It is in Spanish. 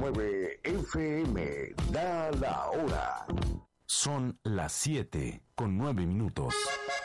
89 FM da la hora. Son las 7:09.